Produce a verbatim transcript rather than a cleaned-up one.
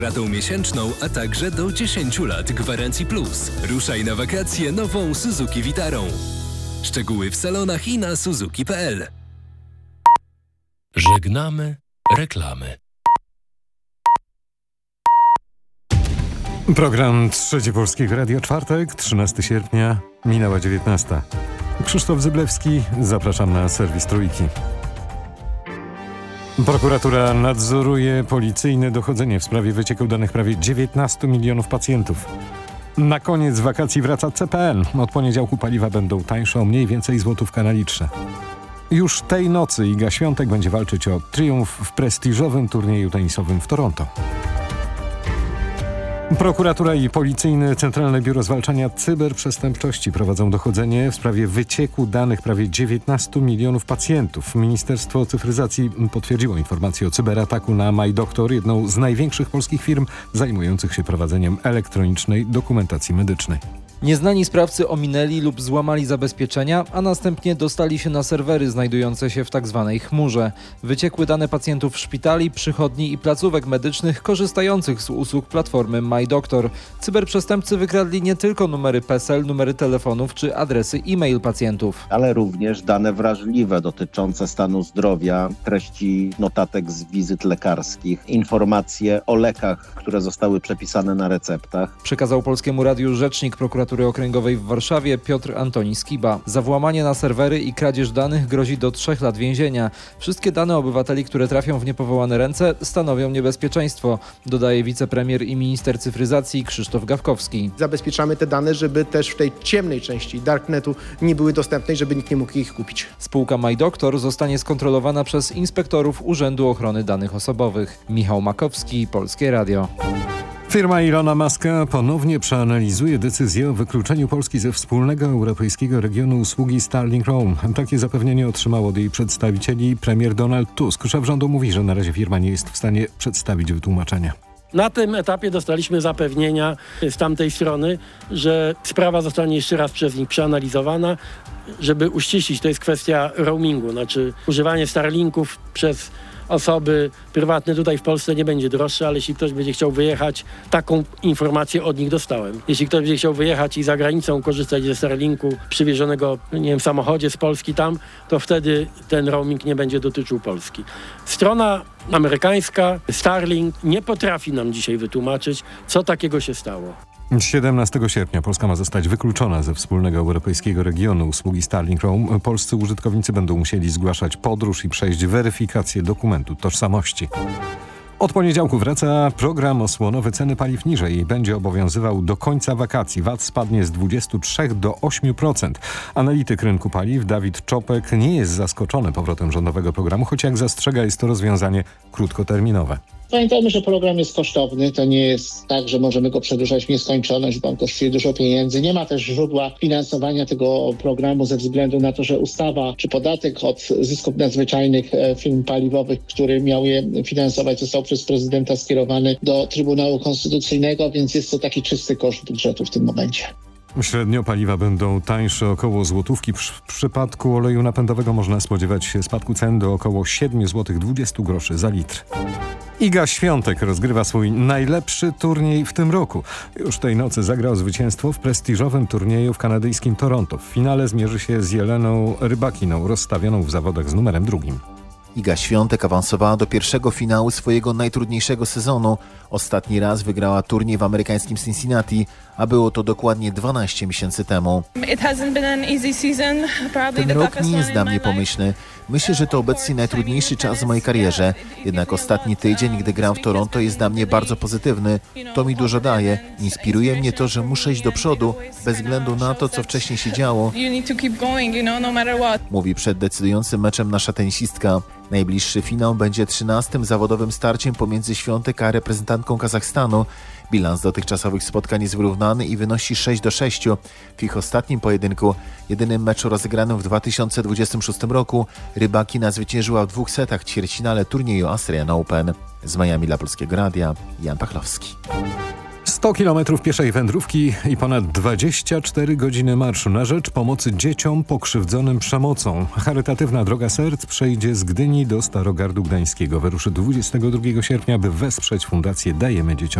Ratą miesięczną, a także do dziesięć lat gwarancji plus. Ruszaj na wakacje nową Suzuki Vitarą. Szczegóły w salonach i na suzuki kropka p l. Żegnamy reklamy. Program Trzeci Polskiego Radia, czwartek, trzynastego sierpnia, minęła dziewiętnasta. Krzysztof Zyblewski, zapraszam na serwis Trójki. Prokuratura nadzoruje policyjne dochodzenie w sprawie wycieku danych prawie dziewiętnastu milionów pacjentów. Na koniec wakacji wraca C P N. Od poniedziałku paliwa będą tańsze o mniej więcej złotówka na litrze. Już tej nocy Iga Świątek będzie walczyć o triumf w prestiżowym turnieju tenisowym w Toronto. Prokuratura i Policyjne Centralne Biuro Zwalczania Cyberprzestępczości prowadzą dochodzenie w sprawie wycieku danych prawie dziewiętnastu milionów pacjentów. Ministerstwo Cyfryzacji potwierdziło informację o cyberataku na MyDoktor, jedną z największych polskich firm zajmujących się prowadzeniem elektronicznej dokumentacji medycznej. Nieznani sprawcy ominęli lub złamali zabezpieczenia, a następnie dostali się na serwery znajdujące się w tzw. chmurze. Wyciekły dane pacjentów szpitali, przychodni i placówek medycznych korzystających z usług platformy MyDoktor. Cyberprzestępcy wykradli nie tylko numery PESEL, numery telefonów czy adresy e-mail pacjentów, ale również dane wrażliwe dotyczące stanu zdrowia, treści notatek z wizyt lekarskich, informacje o lekach, które zostały przepisane na receptach. Przekazał Polskiemu Radiu rzecznik prokuratury Okręgowej w Warszawie Piotr Antoni Skiba. Za włamanie na serwery i kradzież danych grozi do trzech lat więzienia. Wszystkie dane obywateli, które trafią w niepowołane ręce, stanowią niebezpieczeństwo, dodaje wicepremier i minister cyfryzacji Krzysztof Gawkowski. Zabezpieczamy te dane, żeby też w tej ciemnej części darknetu nie były dostępne, żeby nikt nie mógł ich kupić. Spółka MyDoktor zostanie skontrolowana przez inspektorów Urzędu Ochrony Danych Osobowych. Michał Makowski, Polskie Radio. Firma Ilona Muska ponownie przeanalizuje decyzję o wykluczeniu Polski ze wspólnego europejskiego regionu usługi Starlink Roam. Takie zapewnienie otrzymał od jej przedstawicieli premier Donald Tusk. Szef rządu mówi, że na razie firma nie jest w stanie przedstawić wytłumaczenia. Na tym etapie dostaliśmy zapewnienia z tamtej strony, że sprawa zostanie jeszcze raz przez nich przeanalizowana, żeby uściślić, to jest kwestia roamingu, znaczy używanie Starlinków przez osoby prywatne tutaj w Polsce nie będzie droższe, ale jeśli ktoś będzie chciał wyjechać, taką informację od nich dostałem. Jeśli ktoś będzie chciał wyjechać i za granicą korzystać ze Starlinku przywiezionego, nie wiem, w samochodzie z Polski tam, to wtedy ten roaming nie będzie dotyczył Polski. Strona amerykańska, Starlink, nie potrafi nam dzisiaj wytłumaczyć, co takiego się stało. siedemnastego sierpnia Polska ma zostać wykluczona ze wspólnego europejskiego regionu usługi Starlink Roam. Polscy użytkownicy będą musieli zgłaszać podróż i przejść weryfikację dokumentu tożsamości. Od poniedziałku wraca program osłonowy ceny paliw niżej i będzie obowiązywał do końca wakacji. V A T spadnie z dwudziestu trzech do ośmiu procent. Analityk rynku paliw Dawid Czopek nie jest zaskoczony powrotem rządowego programu, choć jak zastrzega, jest to rozwiązanie krótkoterminowe. Pamiętajmy, że program jest kosztowny. To nie jest tak, że możemy go przedłużać w nieskończoność, bo on kosztuje dużo pieniędzy. Nie ma też źródła finansowania tego programu ze względu na to, że ustawa czy podatek od zysków nadzwyczajnych firm paliwowych, który miał je finansować, został przez prezydenta skierowany do Trybunału Konstytucyjnego, więc jest to taki czysty koszt budżetu w tym momencie. Średnio paliwa będą tańsze około złotówki. W przypadku oleju napędowego można spodziewać się spadku cen do około siedem złotych dwadzieścia groszy za litr. Iga Świątek rozgrywa swój najlepszy turniej w tym roku. Już tej nocy zagrał zwycięstwo w prestiżowym turnieju w kanadyjskim Toronto. W finale zmierzy się z Jeleną Rybakiną, rozstawioną w zawodach z numerem drugim. Iga Świątek awansowała do pierwszego finału swojego najtrudniejszego sezonu. Ostatni raz wygrała turniej w amerykańskim Cincinnati, a było to dokładnie dwanaście miesięcy temu. Ten rok nie jest dla mnie pomyślny. Myślę, że to obecnie najtrudniejszy czas w mojej karierze. Jednak ostatni tydzień, gdy gram w Toronto, jest dla mnie bardzo pozytywny. To mi dużo daje. Inspiruje mnie to, że muszę iść do przodu, bez względu na to, co wcześniej się działo. Mówi przed decydującym meczem nasza tenisistka. Najbliższy finał będzie trzynastym zawodowym starciem pomiędzy Świątek a reprezentantką Kazachstanu. Bilans dotychczasowych spotkań jest wyrównany i wynosi sześć do sześciu. W ich ostatnim pojedynku, jedynym meczu rozegranym w dwa tysiące dwudziestym szóstym roku, Rybakina zwyciężyła w dwóch setach ćwierćfinale turnieju Australian Open. Z Miami dla Polskiego Radia, Jan Pachlowski. sto kilometrów pieszej wędrówki i ponad dwadzieścia cztery godziny marszu na rzecz pomocy dzieciom pokrzywdzonym przemocą. Charytatywna Droga Serc przejdzie z Gdyni do Starogardu Gdańskiego. Wyruszy dwudziestego drugiego sierpnia, by wesprzeć Fundację Dajemy Dzieciom